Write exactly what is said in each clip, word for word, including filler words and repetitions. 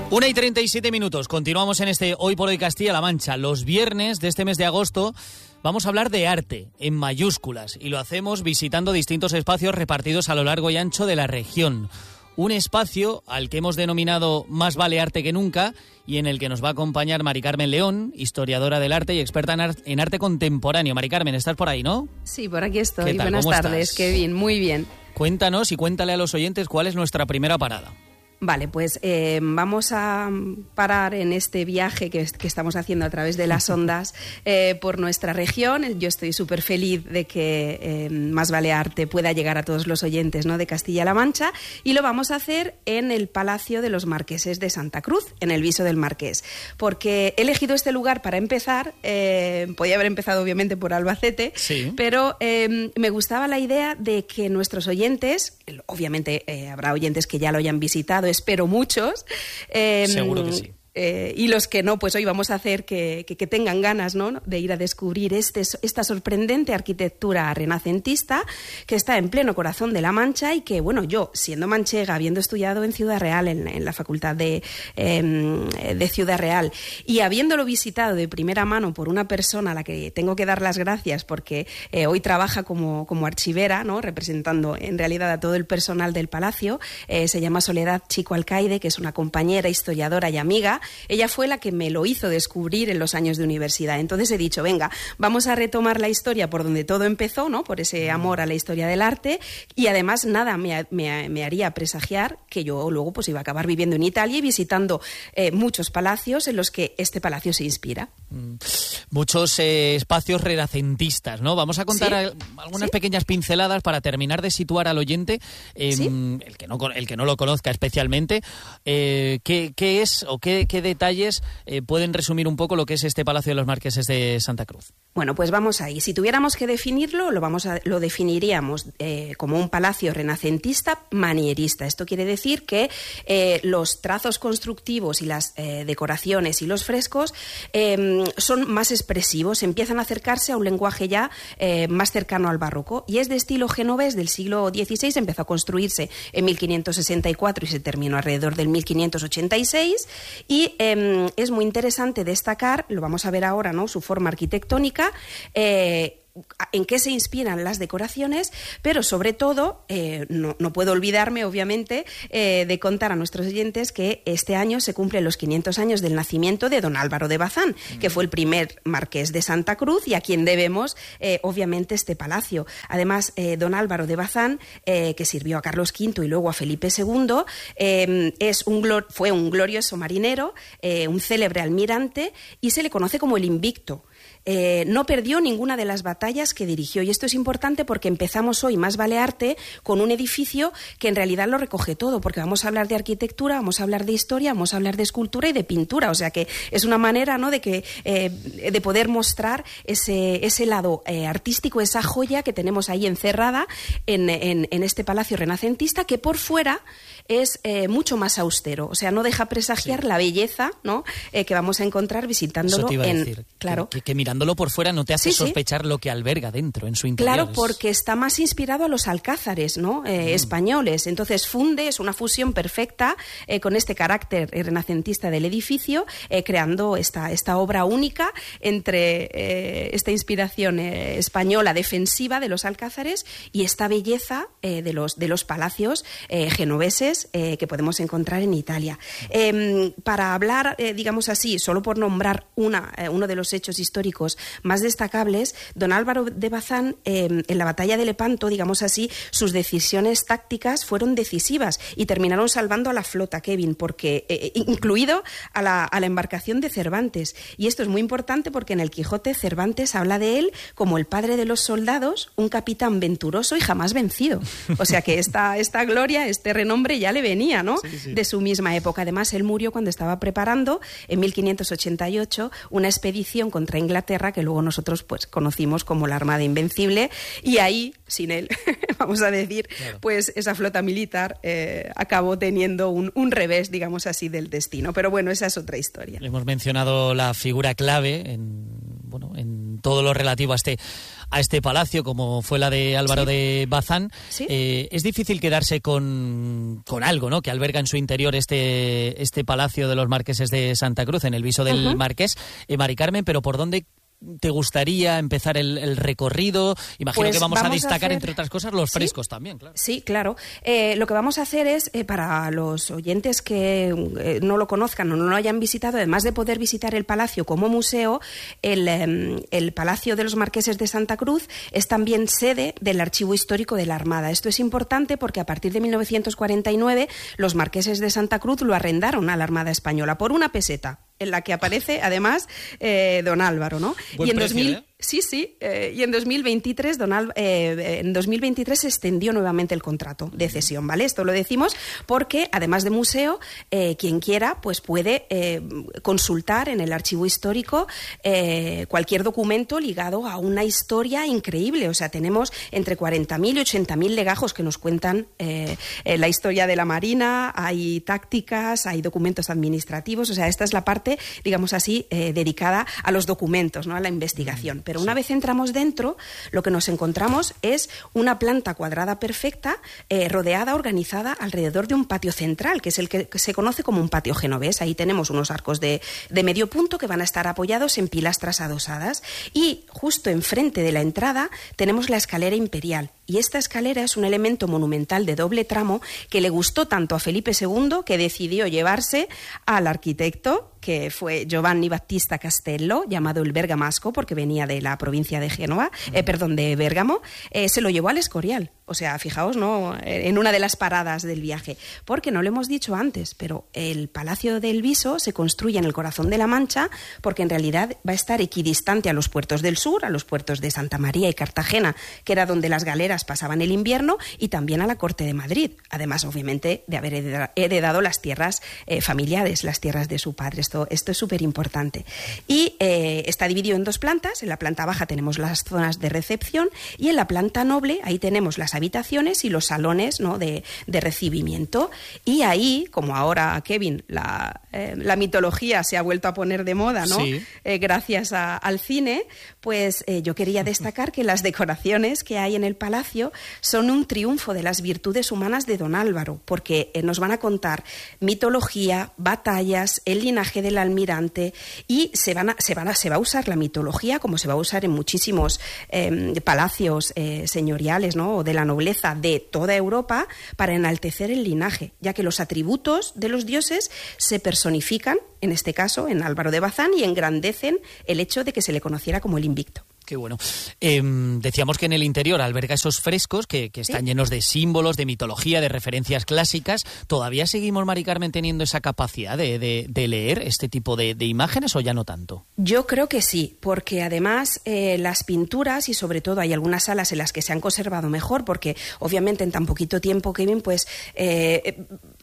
Una y treinta y siete minutos. Continuamos en este Hoy por Hoy Castilla-La Mancha. Los viernes de este mes de agosto vamos a hablar de arte, en mayúsculas, y lo hacemos visitando distintos espacios repartidos a lo largo y ancho de la región. Un espacio al que hemos denominado Más vale arte que nunca y en el que nos va a acompañar Mari Carmen León, historiadora del arte y experta en, ar- en arte contemporáneo. Mari Carmen, ¿estás por ahí, no? Sí, por aquí estoy. ¿Qué tal? Buenas ¿Cómo tardes, estás? Kevin. Muy bien. Cuéntanos y cuéntale a los oyentes cuál es nuestra primera parada. Vale, pues eh, vamos a parar en este viaje que, que estamos haciendo a través de las ondas eh, por nuestra región. Yo estoy súper feliz de que eh, Más vale arte pueda llegar a todos los oyentes, ¿no?, de Castilla-La Mancha, y lo vamos a hacer en el Palacio de los Marqueses de Santa Cruz, en el Viso del Marqués, porque he elegido este lugar para empezar. Eh, podía haber empezado obviamente por Albacete, sí, pero eh, me gustaba la idea de que nuestros oyentes, obviamente eh, habrá oyentes que ya lo hayan visitado, espero muchos. Eh, Seguro que sí. Eh, y los que no, pues hoy vamos a hacer que, que, que tengan ganas, ¿no?, de ir a descubrir este, esta sorprendente arquitectura renacentista que está en pleno corazón de La Mancha y que, bueno, yo, siendo manchega, habiendo estudiado en Ciudad Real, en, en la Facultad de, eh, de Ciudad Real, y habiéndolo visitado de primera mano por una persona a la que tengo que dar las gracias porque eh, hoy trabaja como, como archivera, ¿no?, representando en realidad a todo el personal del palacio, eh, se llama Soledad Chico Alcaide, que es una compañera, historiadora y amiga. Ella fue la que me lo hizo descubrir en los años de universidad. Entonces he dicho, venga, vamos a retomar la historia por donde todo empezó, ¿no?, por ese amor a la historia del arte, y además nada me, me, me haría presagiar que yo luego pues iba a acabar viviendo en Italia y visitando eh, muchos palacios en los que este palacio se inspira. Mm. Muchos eh, espacios renacentistas, ¿no? Vamos a contar ¿Sí? a, algunas ¿Sí? pequeñas pinceladas para terminar de situar al oyente, eh, ¿Sí? el, que no, el que no lo conozca especialmente, eh, qué, qué es o qué, qué detalles eh, pueden resumir un poco lo que es este Palacio de los Marqueses de Santa Cruz. Bueno, pues vamos ahí. Si tuviéramos que definirlo, lo, vamos a, lo definiríamos eh, como un palacio renacentista manierista. Esto quiere decir que eh, los trazos constructivos y las eh, decoraciones y los frescos eh, son más expresivos, empiezan a acercarse a un lenguaje ya eh, más cercano al barroco, y es de estilo genovés del siglo dieciséis, empezó a construirse en mil quinientos sesenta y cuatro y se terminó alrededor del mil quinientos ochenta y seis, y eh, es muy interesante destacar, lo vamos a ver ahora, ¿no?, su forma arquitectónica, eh, en qué se inspiran las decoraciones, pero sobre todo, eh, no, no puedo olvidarme, obviamente, eh, de contar a nuestros oyentes que este año se cumplen los quinientos años del nacimiento de don Álvaro de Bazán, mm. que fue el primer marqués de Santa Cruz y a quien debemos, eh, obviamente, este palacio. Además, eh, don Álvaro de Bazán, eh, que sirvió a Carlos quinto y luego a Felipe segundo, eh, es un glor- fue un glorioso marinero, eh, un célebre almirante, y se le conoce como el Invicto. Eh, no perdió ninguna de las batallas que dirigió, y esto es importante porque empezamos hoy Más vale arte con un edificio que en realidad lo recoge todo, porque vamos a hablar de arquitectura, vamos a hablar de historia, vamos a hablar de escultura y de pintura, o sea que es una manera, ¿no?, de que eh, de poder mostrar ese, ese lado eh, artístico, esa joya que tenemos ahí encerrada en, en, en este palacio renacentista, que por fuera es eh, mucho más austero, o sea, no deja presagiar sí. la belleza, ¿no?, eh, que vamos a encontrar visitándolo. Eso te iba a en decir, claro que, que, que mirándolo por fuera no te hace sí, sospechar sí. lo que alberga dentro, en su interior. Claro, porque está más inspirado a los alcázares, ¿no?, eh, mm. españoles. Entonces funde, es una fusión perfecta eh, con este carácter renacentista del edificio, eh, creando esta, esta obra única entre eh, esta inspiración eh, española defensiva de los alcázares y esta belleza eh, de, los, de los palacios eh, genoveses eh, que podemos encontrar en Italia. Eh, para hablar, eh, digamos así, solo por nombrar una, eh, uno de los hechos históricos más destacables, don Álvaro de Bazán, eh, en la batalla de Lepanto, digamos así, sus decisiones tácticas fueron decisivas y terminaron salvando a la flota, Kevin, porque eh, incluido a la, a la embarcación de Cervantes. Y esto es muy importante porque en el Quijote Cervantes habla de él como el padre de los soldados, un capitán venturoso y jamás vencido. O sea que esta, esta gloria, este renombre ya le venía, ¿no?, sí, sí. de su misma época. Además, él murió cuando estaba preparando, en mil quinientos ochenta y ocho, una expedición contra Inglaterra que luego nosotros pues conocimos como la Armada Invencible, y ahí, sin él, vamos a decir, claro. pues esa flota militar eh, acabó teniendo un, un revés, digamos así, del destino. Pero bueno, esa es otra historia. Hemos mencionado la figura clave en, bueno, en en todo lo relativo a este a este palacio, como fue la de Álvaro sí. de Bazán, sí. eh, es difícil quedarse con, con algo, ¿no?, que alberga en su interior este, este palacio de los marqueses de Santa Cruz, en el Viso del uh-huh. Marqués. Eh, Mari Carmen, ¿pero por dónde te gustaría empezar el, el recorrido? Imagino pues que vamos, vamos a destacar, a hacer... entre otras cosas, los frescos ¿Sí? también, claro. Sí, claro. Eh, lo que vamos a hacer es, eh, para los oyentes que eh, no lo conozcan o no lo hayan visitado, además de poder visitar el palacio como museo, el, eh, el Palacio de los Marqueses de Santa Cruz es también sede del Archivo Histórico de la Armada. Esto es importante porque a partir de mil novecientos cuarenta y nueve los marqueses de Santa Cruz lo arrendaron a la Armada Española por una peseta, en la que aparece, además, eh, don Álvaro, ¿no? Buen y en precio, dos mil ¿eh? Sí, sí, eh, y en dos mil veintitrés, don Al, eh, en dos mil veintitrés se extendió nuevamente el contrato de cesión, ¿vale? Esto lo decimos porque, además de museo, eh, quien quiera, pues puede eh, consultar en el archivo histórico eh, cualquier documento ligado a una historia increíble. O sea, tenemos entre cuarenta mil y ochenta mil legajos que nos cuentan eh, eh, la historia de la Marina, hay tácticas, hay documentos administrativos. O sea, esta es la parte, digamos así, eh, dedicada a los documentos, ¿no?, a la investigación. Pero una vez entramos dentro, lo que nos encontramos es una planta cuadrada perfecta, eh, rodeada, organizada alrededor de un patio central, que es el que se conoce como un patio genovés. Ahí tenemos unos arcos de, de medio punto que van a estar apoyados en pilastras adosadas. Y justo enfrente de la entrada tenemos la escalera imperial. Y esta escalera es un elemento monumental de doble tramo que le gustó tanto a Felipe segundo que decidió llevarse al arquitecto, que fue Giovanni Battista Castello, llamado el Bergamasco, porque venía de la provincia de Génova, eh, perdón, de Bérgamo, eh, se lo llevó al Escorial. O sea, fijaos, ¿no?, en una de las paradas del viaje. Porque no lo hemos dicho antes, pero el Palacio del Viso se construye en el corazón de la Mancha, porque en realidad va a estar equidistante a los puertos del sur, a los puertos de Santa María y Cartagena, que era donde las galeras pasaban el invierno, y también a la corte de Madrid. Además, obviamente, de haber heredado las tierras eh, familiares, las tierras de su padre. Esto, esto es súper importante. Y eh, está dividido en dos plantas. En la planta baja tenemos las zonas de recepción y en la planta noble ahí tenemos las habitaciones y los salones, ¿no?, de, de recibimiento. Y ahí, como ahora, Kevin, la, eh, la mitología se ha vuelto a poner de moda, ¿no?, sí. eh, gracias a, al cine, pues eh, yo quería destacar que las decoraciones que hay en el palacio son un triunfo de las virtudes humanas de don Álvaro, porque eh, nos van a contar mitología, batallas, el linaje del almirante, y se, van a, se, van a, se va a usar la mitología como se va a usar en muchísimos eh, palacios eh, señoriales, ¿no?, o de la nobleza de toda Europa, para enaltecer el linaje, ya que los atributos de los dioses se personifican, en este caso, en Álvaro de Bazán, y engrandecen el hecho de que se le conociera como el invicto. Qué bueno. Eh, decíamos que en el interior alberga esos frescos que, que están ¿Sí? llenos de símbolos, de mitología, de referencias clásicas. ¿Todavía seguimos, Mari Carmen, teniendo esa capacidad de, de, de leer este tipo de, de imágenes o ya no tanto? Yo creo que sí, porque además eh, las pinturas, y sobre todo hay algunas salas en las que se han conservado mejor, porque obviamente en tan poquito tiempo, Kevin, pues... Eh,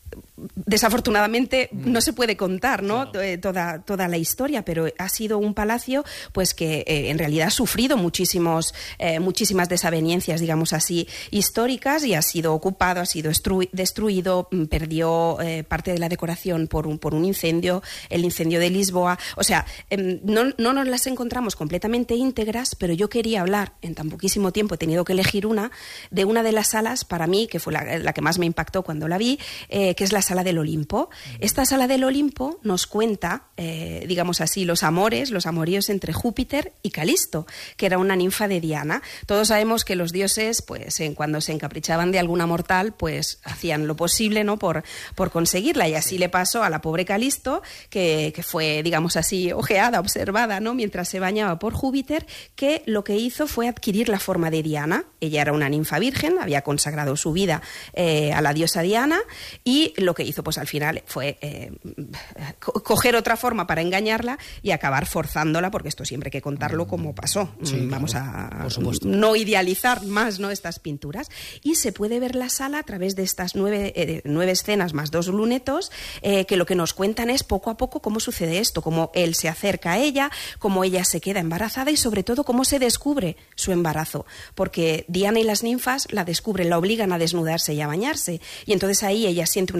desafortunadamente no se puede contar, ¿no?, claro, toda, toda la historia, pero ha sido un palacio pues que eh, en realidad ha sufrido muchísimos, eh, muchísimas desavenencias, digamos así, históricas, y ha sido ocupado, ha sido estru- destruido, perdió eh, parte de la decoración por un, por un incendio, el incendio de Lisboa. O sea, eh, no, no nos las encontramos completamente íntegras, pero yo quería hablar, en tan poquísimo tiempo he tenido que elegir una, de una de las salas, para mí, que fue la, la que más me impactó cuando la vi, eh, que es la sala del Olimpo. Esta sala del Olimpo nos cuenta, eh, digamos así, los amores, los amoríos entre Júpiter y Calisto, que era una ninfa de Diana. Todos sabemos que los dioses, pues, en, cuando se encaprichaban de alguna mortal, pues hacían lo posible, ¿no?, por, por conseguirla, y así le pasó a la pobre Calisto, que, que fue, digamos así, ojeada, observada, ¿no?, mientras se bañaba por Júpiter, que lo que hizo fue adquirir la forma de Diana. Ella era una ninfa virgen, había consagrado su vida eh, a la diosa Diana, y lo que hizo pues al final fue eh, co- coger otra forma para engañarla y acabar forzándola, porque esto siempre hay que contarlo como pasó. Sí, Vamos claro, a por supuesto. no idealizar más, ¿no?, estas pinturas. Y se puede ver la sala a través de estas nueve, eh, nueve escenas más dos lunetos, eh, que lo que nos cuentan es poco a poco cómo sucede esto, cómo él se acerca a ella, cómo ella se queda embarazada y sobre todo cómo se descubre su embarazo, porque Diana y las ninfas la descubren, la obligan a desnudarse y a bañarse, y entonces ahí ella siente una vergüenza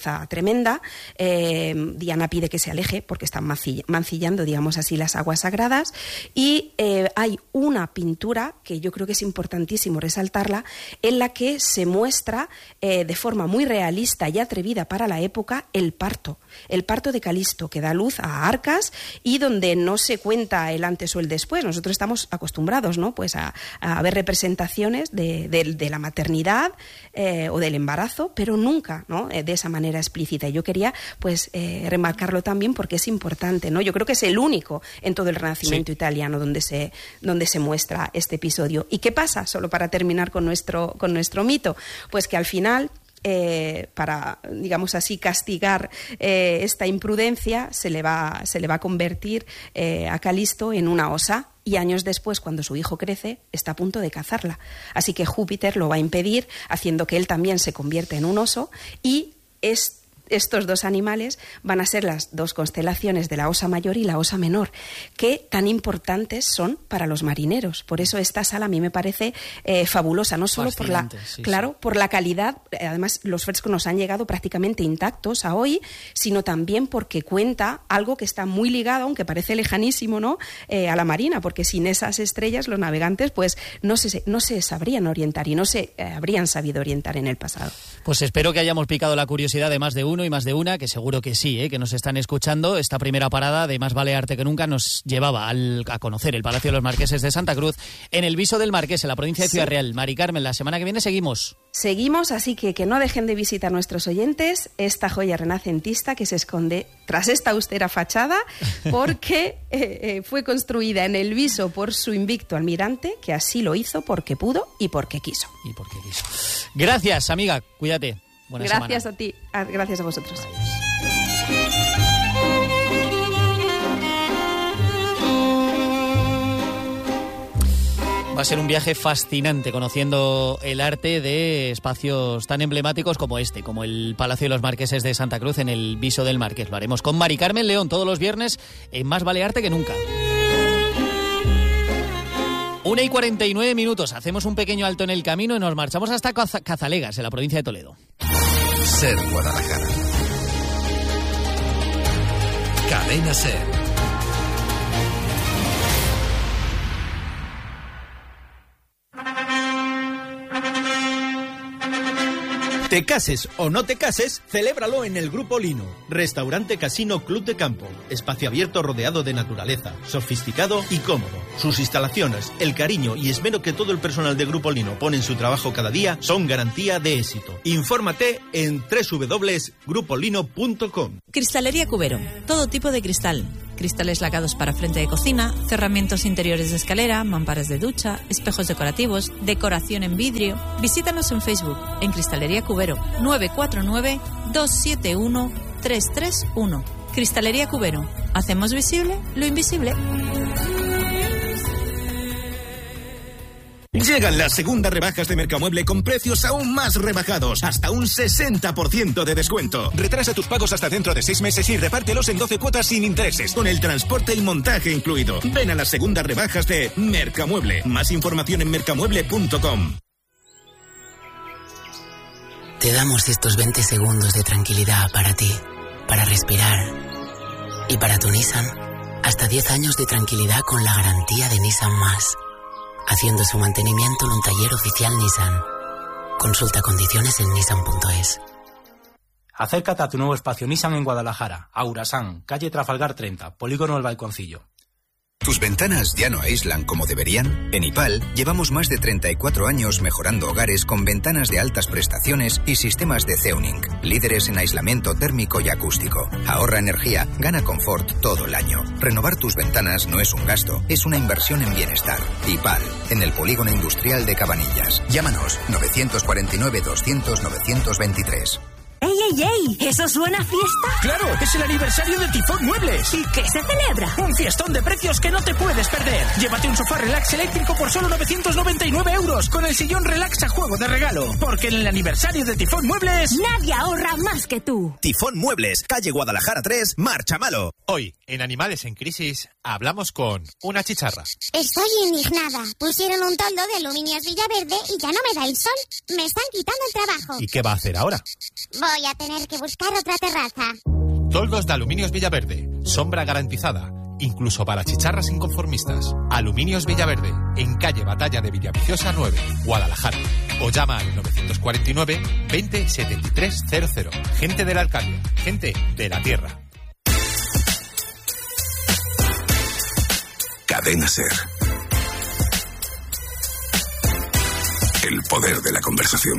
venganza tremenda. Eh, Diana pide que se aleje porque están mancillando, digamos así, las aguas sagradas. Y eh, hay una pintura que yo creo que es importantísimo resaltarla, en la que se muestra eh, de forma muy realista y atrevida para la época el parto. El parto de Calisto, que da luz a Arcas y donde no se cuenta el antes o el después. Nosotros estamos acostumbrados, ¿no?, pues a, a ver representaciones de, de, de la maternidad eh, o del embarazo, pero nunca, ¿no?, de esa manera explícita. Y yo quería, pues, eh, remarcarlo también porque es importante, ¿no? Yo creo que es el único en todo el Renacimiento sí. italiano donde se, donde se muestra este episodio. ¿Y qué pasa? Solo para terminar con nuestro, con nuestro mito, pues que al final... Eh, para, digamos así, castigar eh, esta imprudencia, se le va, se le va a convertir eh, a Calisto en una osa, y años después, cuando su hijo crece, está a punto de cazarla. Así que Júpiter lo va a impedir, haciendo que él también se convierta en un oso, y es estos dos animales van a ser las dos constelaciones de la Osa Mayor y la Osa Menor, que tan importantes son para los marineros. Por eso esta sala a mí me parece eh, fabulosa, no solo por la, sí, claro, sí. por la calidad, además los frescos nos han llegado prácticamente intactos a hoy, sino también porque cuenta algo que está muy ligado, aunque parece lejanísimo, ¿no?, eh, a la marina, porque sin esas estrellas los navegantes pues no se, no se sabrían orientar y no se eh, habrían sabido orientar en el pasado. Pues espero que hayamos picado la curiosidad de más de uno y más de una, que seguro que sí, ¿eh? que nos están escuchando. Esta primera parada de Más vale arte que nunca nos llevaba al, a conocer el Palacio de los Marqueses de Santa Cruz, en el Viso del Marqués, en la provincia de Ciudad sí. Real. Mari Carmen, la semana que viene seguimos. Seguimos, así que que no dejen de visitar nuestros oyentes esta joya renacentista que se esconde tras esta austera fachada, porque eh, eh, fue construida en el Viso por su invicto almirante, que así lo hizo porque pudo y porque quiso. Y porque quiso. Gracias, amiga. Cuídate. Buena gracias semana. a ti, a, gracias a vosotros. Va a ser un viaje fascinante conociendo el arte de espacios tan emblemáticos como este, como el Palacio de los Marqueses de Santa Cruz en el Viso del Marqués. Lo haremos con Mari Carmen León todos los viernes en Más vale arte que nunca. Una y cuarenta y nueve minutos. Hacemos un pequeño alto en el camino y nos marchamos hasta Cazalegas, en la provincia de Toledo. Ser Guadalajara. Cadena Ser. Te cases o no te cases, celébralo en el Grupo Lino. Restaurante Casino Club de Campo. Espacio abierto rodeado de naturaleza, sofisticado y cómodo. Sus instalaciones, el cariño y esmero que todo el personal de Grupo Lino pone en su trabajo cada día son garantía de éxito. Infórmate en doble u doble u doble u punto grupo lino punto com. Cristalería Cubero. Todo tipo de cristal. Cristales lacados para frente de cocina, cerramientos interiores de escalera, mamparas de ducha, espejos decorativos, decoración en vidrio. Visítanos en Facebook, en Cristalería Cubero, nueve cuatro nueve, dos siete uno, tres tres uno. Cristalería Cubero. Hacemos visible lo invisible. Llegan las segundas rebajas de Mercamueble con precios aún más rebajados, hasta un sesenta por ciento de descuento. Retrasa tus pagos hasta dentro de seis meses y repártelos en doce cuotas sin intereses, con el transporte y montaje incluido. Ven a las segundas rebajas de Mercamueble. Más información en mercamueble punto com. Te damos estos veinte segundos de tranquilidad para ti, para respirar. Y para tu Nissan, hasta diez años de tranquilidad con la garantía de Nissan Más. Haciendo su mantenimiento en un taller oficial Nissan. Consulta condiciones en nissan punto es. Acércate a tu nuevo espacio Nissan en Guadalajara, Aurasán, calle Trafalgar treinta, Polígono El Balconcillo. ¿Tus ventanas ya no aíslan como deberían? En IPAL llevamos más de treinta y cuatro años mejorando hogares con ventanas de altas prestaciones y sistemas de Zeuning, líderes en aislamiento térmico y acústico. Ahorra energía, gana confort todo el año. Renovar tus ventanas no es un gasto, es una inversión en bienestar. IPAL, en el Polígono Industrial de Cabanillas. Llámanos nueve cuatro nueve, doscientos, novecientos veintitrés. ¡Ey, ey, ey! ¿Eso suena a fiesta? ¡Claro! ¡Es el aniversario de Tifón Muebles! ¿Y qué se celebra? ¡Un fiestón de precios que no te puedes perder! Llévate un sofá relax eléctrico por solo novecientos noventa y nueve euros, con el sillón relax a juego de regalo. Porque en el aniversario de Tifón Muebles... ¡nadie ahorra más que tú! Tifón Muebles, calle Guadalajara tres, Marchamalo. Hoy, en Animales en Crisis, hablamos con una chicharra. Estoy indignada. Pusieron un toldo de Aluminios Villaverde y ya no me da el sol. Me están quitando el trabajo. ¿Y qué va a hacer ahora? Voy a tener que buscar otra terraza. Toldos de Aluminios Villaverde. Sombra garantizada. Incluso para chicharras inconformistas. Aluminios Villaverde. En calle Batalla de Villaviciosa nueve, Guadalajara. O llama al novecientos cuarenta y nueve veinte setenta y tres cero cero. Gente de la Alcaldía. Gente de la Tierra. Cadena Ser. El poder de la conversación.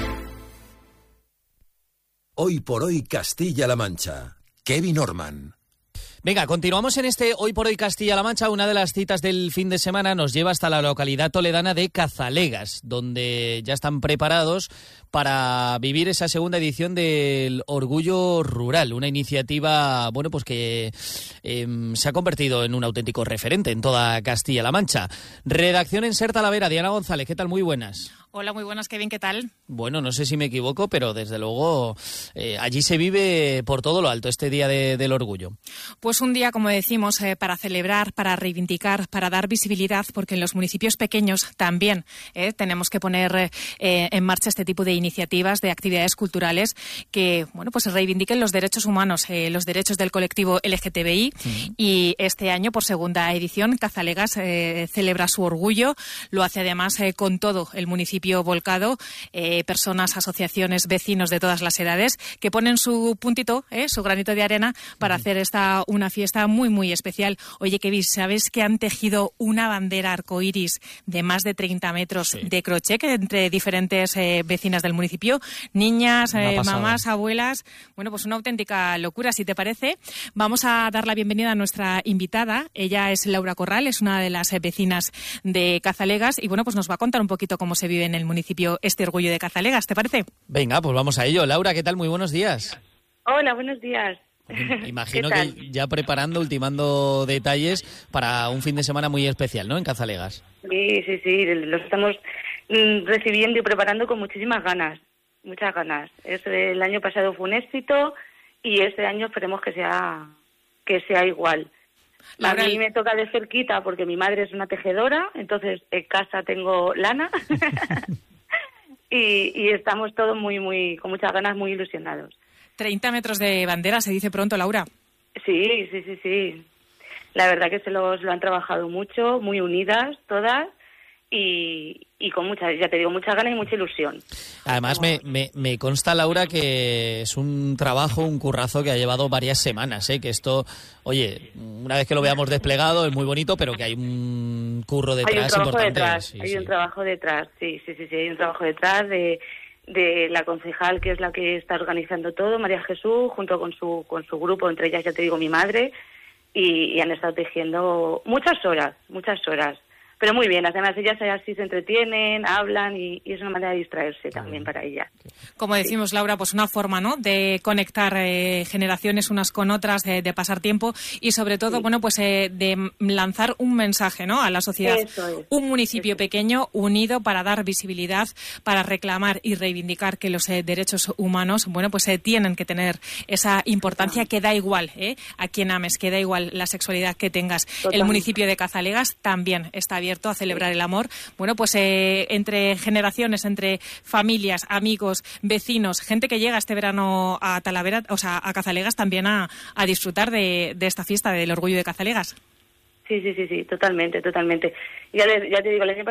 Hoy por hoy Castilla-La Mancha. Kevin Orman. Venga, continuamos en este Hoy por Hoy Castilla-La Mancha. Una de las citas del fin de semana nos lleva hasta la localidad toledana de Cazalegas, donde ya están preparados para vivir esa segunda edición del Orgullo Rural, una iniciativa, bueno, pues que eh, se ha convertido en un auténtico referente en toda Castilla-La Mancha. Redacción en Ser Talavera, Diana González, ¿qué tal? Muy buenas. Hola, muy buenas, Kevin, ¿qué tal? Bueno, no sé si me equivoco, pero desde luego eh, allí se vive por todo lo alto este Día de, del Orgullo. Pues un día, como decimos, eh, para celebrar, para reivindicar, para dar visibilidad, porque en los municipios pequeños también eh, tenemos que poner eh, en marcha este tipo de iniciativas, de actividades culturales que, bueno, pues reivindiquen los derechos humanos, eh, los derechos del colectivo L G T B I. Uh-huh. Y este año, por segunda edición, Cazalegas eh, celebra su orgullo. Lo hace además eh, con todo el municipio volcado, eh, personas, asociaciones, vecinos de todas las edades que ponen su puntito, eh, su granito de arena para uh-huh. hacer esta una fiesta muy, muy especial. Oye, Kevin, ¿sabes que han tejido una bandera arcoíris de más de treinta metros sí. de crochet entre diferentes eh, vecinas del municipio? Niñas, eh, mamás, abuelas. Bueno, pues una auténtica locura, si te parece. Vamos a dar la bienvenida a nuestra invitada. Ella es Laura Corral, es una de las eh, vecinas de Cazalegas y, bueno, pues nos va a contar un poquito cómo se vive en el municipio este orgullo de Cazalegas, ¿te parece? Venga, pues vamos a ello. Laura, ¿qué tal? Muy buenos días. Hola, buenos días. Imagino que ya preparando, ultimando detalles para un fin de semana muy especial, ¿no? En Cazalegas. Sí, sí, sí, los estamos mm, recibiendo y preparando con muchísimas ganas, muchas ganas. Este, el año pasado fue un éxito y este año esperemos que sea que sea igual. Laura, a mí me toca de cerquita porque mi madre es una tejedora, entonces en casa tengo lana y, y estamos todos muy, muy, con muchas ganas, muy ilusionados. treinta metros de bandera, se dice pronto, Laura. Sí, sí, sí, sí. La verdad que se los lo han trabajado mucho, muy unidas todas y, y con mucha, ya te digo, muchas ganas y mucha ilusión. Además, me, me, me consta, Laura, que es un trabajo, un currazo que ha llevado varias semanas, ¿eh? Que esto, oye, una vez que lo veamos desplegado es muy bonito, pero que hay un curro detrás hay un trabajo importante. Detrás, sí, hay sí. un trabajo detrás, sí, sí, sí, sí, hay un trabajo detrás de... de la concejal, que es la que está organizando todo, María Jesús, junto con su con su grupo, entre ellas, ya te digo, mi madre, y, y han estado tejiendo muchas horas, muchas horas. Pero muy bien, además ellas así se entretienen, hablan y, y es una manera de distraerse también para ellas. Como decimos, Laura, pues una forma, ¿no?, de conectar eh, generaciones unas con otras, de, de pasar tiempo y sobre todo, sí. bueno, pues eh, de lanzar un mensaje, ¿no?, a la sociedad. Eso es. Un municipio Eso pequeño, unido para dar visibilidad, para reclamar y reivindicar que los eh, derechos humanos, bueno, pues eh, tienen que tener esa importancia, que da igual, ¿eh?, a quien ames, que da igual la sexualidad que tengas. Totalmente. El municipio de Cazalegas también está abierto a celebrar el amor, bueno, pues eh, entre generaciones, entre familias, amigos, vecinos, gente que llega este verano a Talavera, o sea, a Cazalegas también a, a disfrutar de, de esta fiesta del orgullo de Cazalegas. Sí, sí, sí, sí, totalmente, totalmente. Ya, le, ya te digo, el año